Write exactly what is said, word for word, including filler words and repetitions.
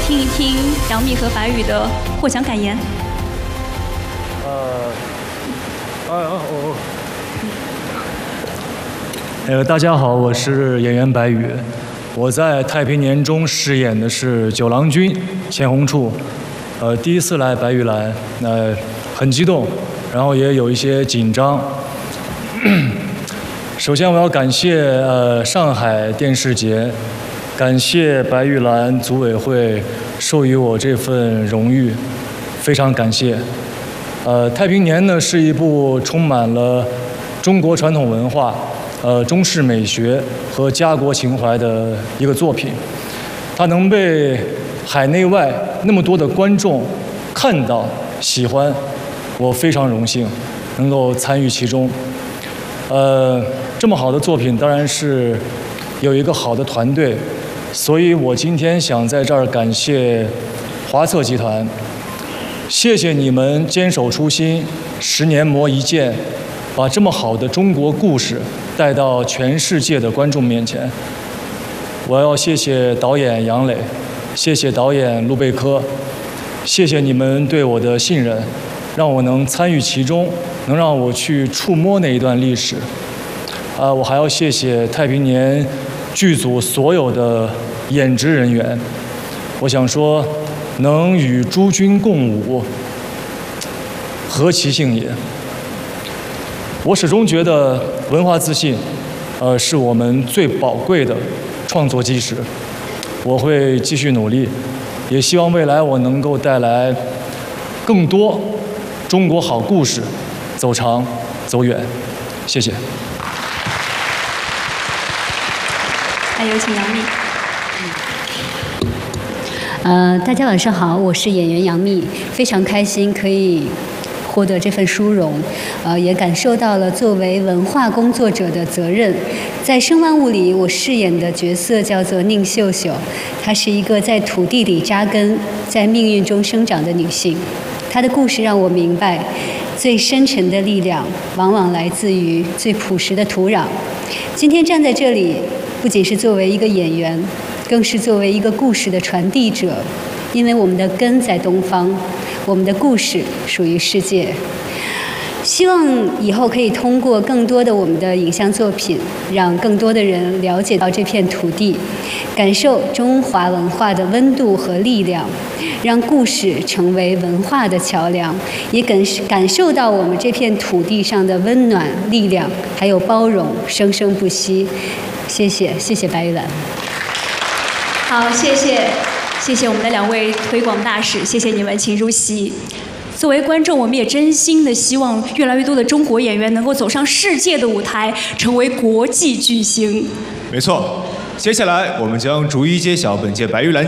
听一听杨幂和白宇的获奖感言。 呃，哎哦哦。呃，大家好，我是演员白宇，我在《太平年》中饰演的是九郎君钱弘处，呃，第一次来白玉兰，呃，很激动，然后也有一些紧张。首先，我要感谢呃上海电视节，感谢白玉兰组委会授予我这份荣誉，非常感谢。呃，《太平年》呢是一部充满了中国传统文化、呃中式美学和家国情怀的一个作品，它能被海内外那么多的观众看到、喜欢，我非常荣幸能够参与其中。呃，这么好的作品当然是有一个好的团队，所以我今天想在这儿感谢华策集团，谢谢你们坚守初心，十年磨一剑，把这么好的中国故事带到全世界的观众面前。我要谢谢导演杨磊，谢谢导演陆贝科，谢谢你们对我的信任，让我能参与其中，能让我去触摸那一段历史。啊，我还要谢谢太平年剧组所有的演职人员。我想说，能与诸君共舞，何其幸也！我始终觉得文化自信，呃，是我们最宝贵的创作基石。我会继续努力，也希望未来我能够带来更多中国好故事，走长走远。谢谢。 还有请杨幂。 呃，大家晚上好，我是演员杨幂，非常开心可以获得这份殊荣，呃，也感受到了作为文化工作者的责任。在《生万物》里，我饰演的角色叫做宁秀秀，她是一个在土地里扎根、在命运中生长的女性。她的故事让我明白，最深沉的力量往往来自于最朴实的土壤。今天站在这里，不仅是作为一个演员，更是作为一个故事的传递者，因为我们的根在东方，我们的故事属于世界。希望以后可以通过更多的我们的影像作品，让更多的人了解到这片土地，感受中华文化的温度和力量，让故事成为文化的桥梁，也感感受到我们这片土地上的温暖、力量，还有包容，生生不息。谢谢，谢谢白玉兰。 好，谢谢，谢谢我们的两位推广大使，谢谢你们，请入席。作为观众，我们也真心的希望越来越多的中国演员能够走上世界的舞台，成为国际巨星。 没错，接下来我们将逐一揭晓本届白玉兰